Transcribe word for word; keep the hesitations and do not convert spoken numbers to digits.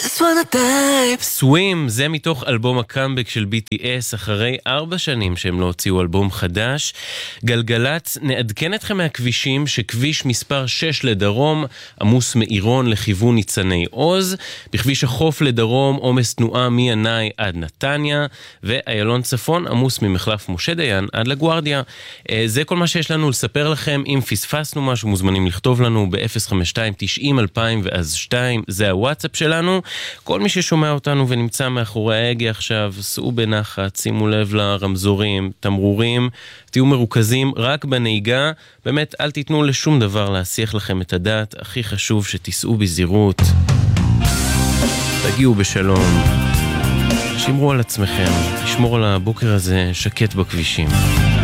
just wanna dive. סווים, זה מתוך אלבום הקאמבק של בי טי אס, אחרי ארבע שנים שהם לא הוציאו אלבום חדש. גלגלת, נעדכן אתכם מהכבישים שכביש מספר שש לדרום עמוס מאירון לכיוון ניצני עוז, בכביש החוף לדרום עומס תנועה מינאי עד נתניה, ואיילון צפון עמוס ממחלף משה דיין עד לגוארדיה. זה כל מה שיש לנו לספר לכם. אם פספסנו משהו מוזמנים לכתוב לנו ב-אפס חמש שתיים תשעים אלפיים ואז שתיים, זה הוואטסאפ שלנו. כל מי ששומע אותנו ונמצא מאחורי ההגה עכשיו, סעו בנחת, שימו לב לרמזורים, תמרורים, תהיו מרוכזים רק בנהיגה, באמת אל תיתנו לשום דבר להסיח לכם את הדעת, הכי חשוב שתיסעו בזהירות, תגיעו בשלום, שמרו על עצמכם, תשמור על הבוקר הזה שקט בכבישים.